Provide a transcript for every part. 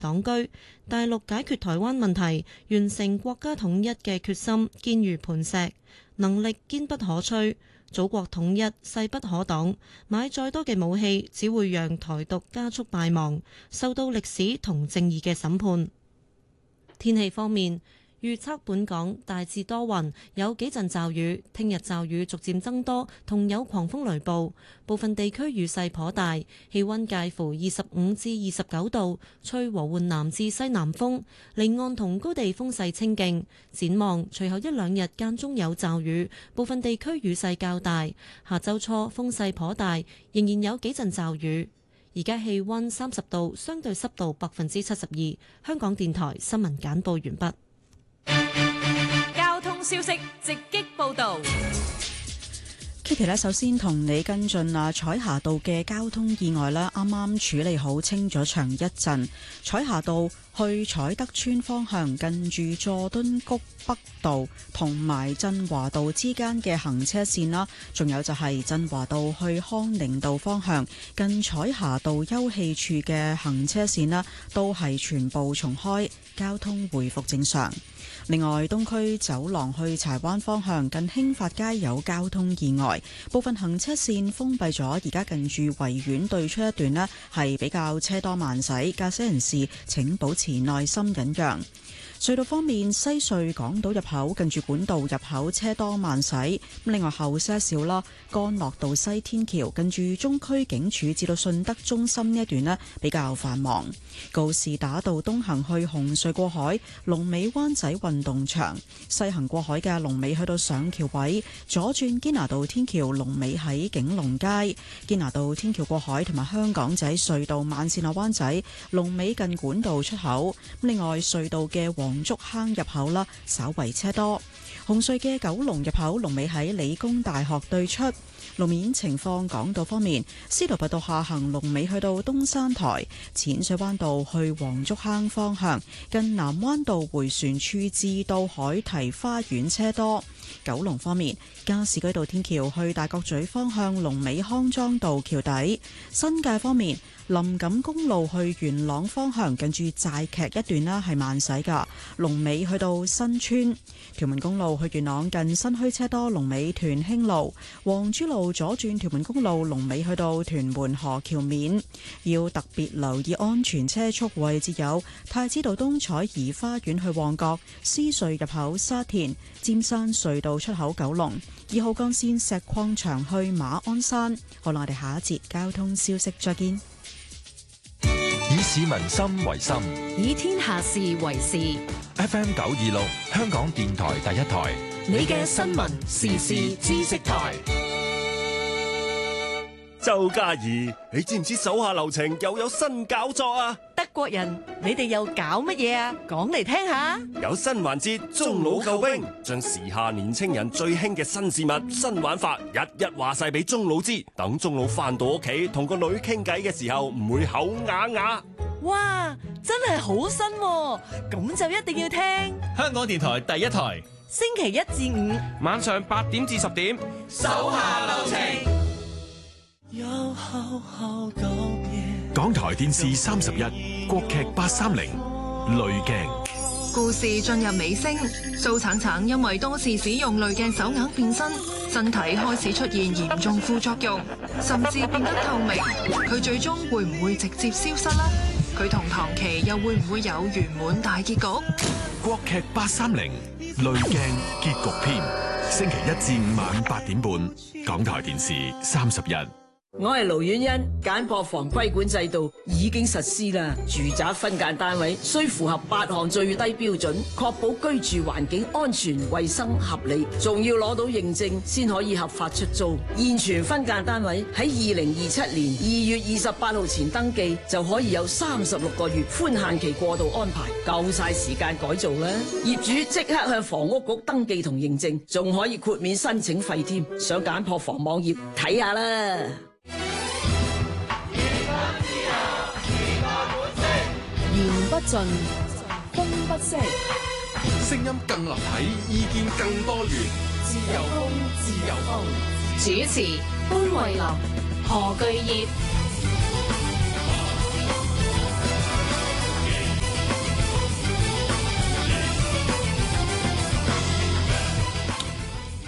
黨居，大陸解決台灣問題、完成國家統一嘅決心堅如磐石，能力堅不可摧。祖國統一勢不可擋，買再多嘅武器只會讓台獨加速敗亡，受到歷史同正義嘅審判。天氣方面，預測本港大致多雲，有幾陣驟雨。聽日驟雨逐漸增多，同有狂風雷暴，部分地區雨勢頗大。氣溫介乎25至29度，吹和緩南至西南風，離岸同高地風勢清勁。展望隨後一兩日間中有驟雨，部分地區雨勢較大。下周初風勢頗大，仍然有幾陣驟雨。而家氣溫30度，相對濕度72%。香港電台新聞簡報完畢。 交通消息直擊報道。 Kitty 咧，首先同你跟進彩霞道嘅交通意外啦，啱啱處理好，清咗場一陣。彩霞道去彩德村方向，近住佐敦谷北道同埋振華道之間嘅行車線啦，仲有就係振華道去康寧道方向，近彩霞道休憩處嘅行車線啦，都係全部重開，交通回復正常。另外，東區走廊去柴灣方向，近興發街有交通意外，部分行車線封閉咗，而家近住維園對出一段呢係比較車多慢駛，駕駛人士請保持耐心忍讓。隧道方面，西隧港島入口近住管道入口車多慢駛，另外後些少啦，干諾道西天橋近住中區警署至到順德中心呢一段呢比較繁忙。告士打道東行去紅隧過海，龍尾灣仔運動場；西行過海嘅龍尾去到上橋位，左轉堅拿道天橋龍尾喺景隆街。堅拿道天橋過海同埋香港仔隧道慢線落灣仔龍尾近管道出口。另外隧道嘅黃竹坑入口啦，稍為車多。紅隧嘅九龍入口龍尾喺理工大學對出。路面情況，港島方面，司徒拔道下行龍尾去到東山台，淺水灣道去黃竹坑方向，近南灣道迴旋處至到海堤花園車多。九龍方面，加士居道天橋去大角咀方向龍尾康莊道橋底。新界方面，林錦公路去元朗方向近住寨劇一段啦係慢駛噶，龍尾去到新村。屯門公路去元朗近新墟車多，龍尾屯興路。黃珠路左轉屯門公路龍尾去到屯門河橋面。要特別留意安全車速位置有太子道東彩怡花園去旺角，獅隧入口沙田，尖山隧道出口九龍，2號幹線石礦場去馬鞍山。好啦，我哋下一節交通消息再見。 以市民心為心， 以天下事為事。 FM 926，香港電台第一台， 你嘅新聞時事知識台。 周嘉怡，你知唔知手下留情又有新搞作啊？ 德國人，你哋又搞乜嘢啊？講嚟聽下。 有新環節，中老救兵，將時下年青人最興嘅新事物、新玩法，一一話晒俾中老知，等中老翻到屋企同個女傾偈嘅時候，唔會口啞啞。 哇，真係好新喎，咁就一定要聽。 香港電台第一台， 星期一至五晚上8點至10點， 手下留情。 港台電視31，國劇830，濾鏡。 故事進入尾聲，蘇橙橙因為多次使用濾鏡手鐲變身，身體開始出現嚴重副作用，甚至變得透明。佢最終會唔會直接消失呢？佢同唐琪又會唔會有圓滿大結局？ 國劇830，濾鏡結局篇，星期一至五晚8點半，港台電視31。 我係盧婉欣，簡樸房規管制度已經實施啦。住宅分間單位需符合8項最低標準，確保居住環境安全、衛生、合理，仲要攞到認證先可以合法出租。現存分間單位喺2027年2月28號前登記，就可以有36個月寬限期過渡安排，夠晒時間改造啦。業主即刻向房屋局登記同認證，仲可以豁免申請費添。上簡樸房網頁睇下啦。 言不盡，風不息， 聲音更立體，意見更多元， 自由風，自由風。主持：潘慧琳、何巨業。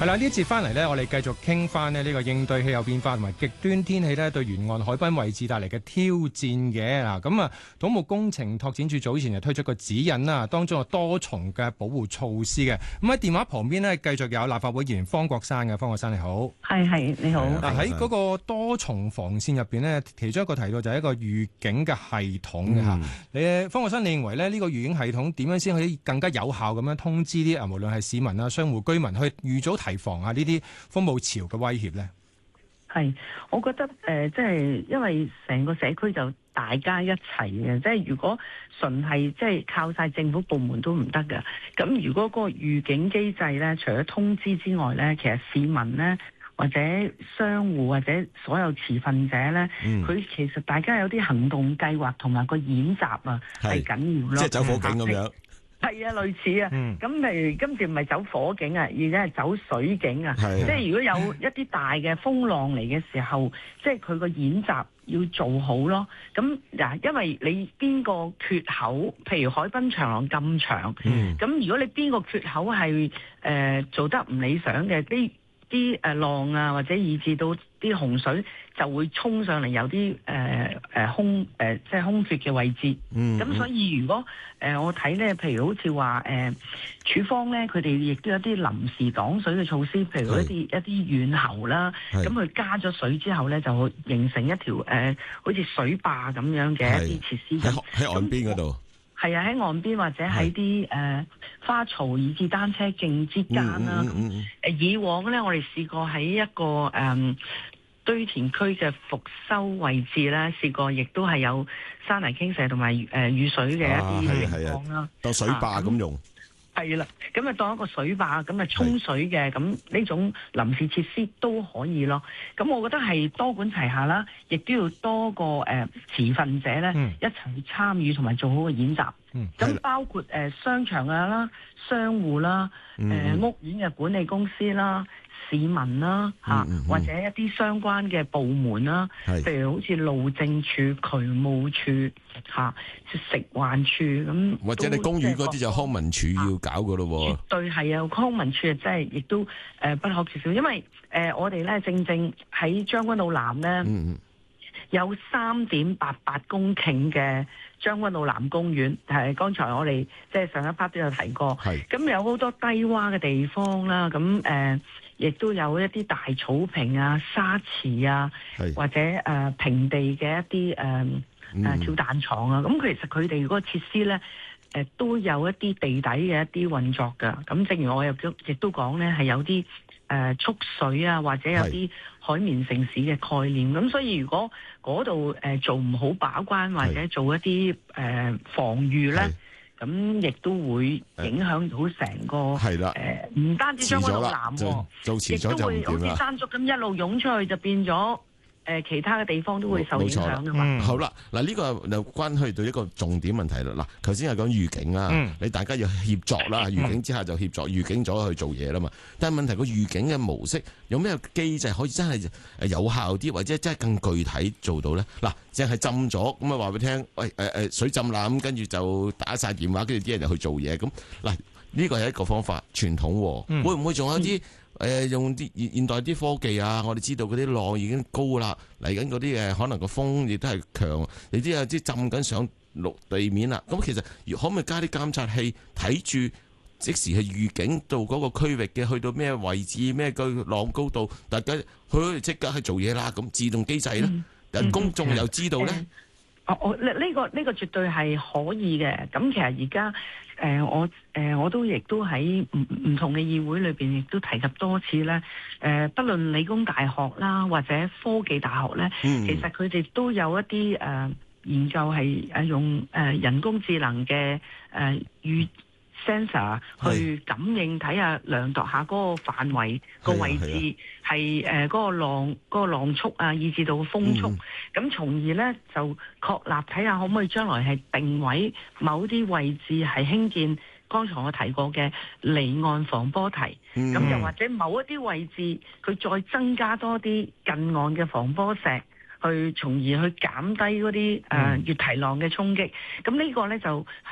係啦，呢一節翻嚟呢，我哋繼續傾翻呢個應對氣候變化同埋極端天氣呢對沿岸海濱位置帶嚟嘅挑戰嘅嗱。咁啊，土木工程拓展署早前就推出個指引啦，當中有多重嘅保護措施嘅。咁喺電話旁邊呢，繼續有立法會議員方國珊嘅，方國珊你好。 係你好。 喺嗰個多重防線入邊呢，其中一個提到就係一個預警嘅系統嘅嚇。你方國珊，你認為呢個預警系統點樣先可以更加有效咁樣通知啲無論係市民啊、商戶居民去預早提防啊呢啲風暴潮嘅威脅呢？ 係，我覺得即係因為成個社區就大家一齊嘅，即係如果純係即係靠晒政府部門都唔得㗎。咁如果個預警機制呢，除咗通知之外呢，其實市民呢，或者商戶或者所有持份者呢，佢其實大家有啲行動計劃同埋個演習啊，係緊要咯。 即係走火警咁樣。 係啊，類似啊。咁例如今次唔係走火警啊，而家係走水警啊。即係如果有一啲大嘅風浪嚟嘅時候，即係佢個演習要做好咯。咁嗱，因為你邊個缺口，譬如海濱長廊咁長，咁如果你邊個缺口係做得唔理想嘅，啲浪啊，或者以至到啲洪水就會衝上嚟，有啲即係空缺嘅位置。咁所以如果我睇咧，譬如好似話署方咧，佢哋亦都有啲臨時擋水嘅措施，譬如一啲軟喉啦，咁佢加咗水之後咧，就會形成一條好似水壩咁樣嘅一啲設施喺岸邊嗰度。 係啊，喺岸邊或者喺啲花槽以至單車徑之間啦。以往咧，我哋試過喺一個堆填區嘅復修位置咧，試過亦都係有山泥傾瀉同埋雨水嘅一啲情況啦。 當水壩咁用。 係啦，咁啊當一個水壩咁啊沖水嘅，咁呢種臨時設施都可以咯。咁我覺得係多管齊下啦，亦都要多個持份者咧一齊參與同埋做好個演習。咁包括商場啦、商戶啦、屋苑嘅管理公司啦、市民啦或者一啲相關嘅部門啦，譬如好似路政署、渠務署食環署咁， 或者你公園嗰啲就康文署要搞噶咯喎。 絕對係啊，康文署啊，真係亦都不可缺少，因為我哋咧正喺將軍澳南咧。有3.88公頃嘅將軍澳南公園，係剛才我哋即係上一 part 都有提過。咁有好多低窪嘅地方啦，咁亦都有一啲大草坪啊、沙池啊，或者平地嘅一啲跳彈床啊。咁其實佢哋嗰個設施咧，都有一啲地底嘅一啲運作㗎。咁正如我亦都講咧，係有啲蓄水啊，或者有啲海綿城市嘅概念。咁所以如果嗰度做唔好把關，或者做一啲防禦咧，咁亦都會影響到成個唔單止將軍澳南，亦都會好似山竹咁一路湧出去，就變咗其他嘅地方都會受影響噶嘛。 好啦，嗱呢個又關係到一個重點問題啦。嗱，頭先係講預警啦，你大家要協作啦，預警之下就協作，預警咗去做嘢啦嘛。但係問題個預警嘅模式有咩機制可以真係有效啲，或者真係更具體做到咧？嗱，淨係浸咗咁啊，話俾你聽，喂水浸啦，咁跟住就打晒電話，跟住啲人就去做嘢。咁嗱，呢個係一個方法，傳統會唔會仲有啲？用啲現代啲科技啊，我哋知道嗰啲浪已經高啦，嚟緊嗰啲可能個風亦都係強，你知有啲浸緊上陸地面啦。咁其實可唔可以加啲監察器睇住，即時係預警到嗰個區域嘅，去到咩位置、咩個浪高度，大家去即刻去做嘢啦。咁自動機制咧，人公眾又知道咧。 呢個絕對係可以嘅。咁其實而家我都亦都喺唔同嘅議會裏邊亦都提及多次咧。不論理工大學啦，或者科技大學咧，其實佢哋都有一啲研究係用人工智能嘅sensor 去感應睇下量度下嗰個範圍個位置係嗰個浪速啊，以至到風速，咁從而咧就確立睇下可唔可以將來係定位某啲位置係興建剛才我提過嘅離岸防波堤，咁又或者某一啲位置佢再增加多啲近岸嘅防波石。從而去減低嗰啲越堤浪嘅衝擊，咁呢個咧就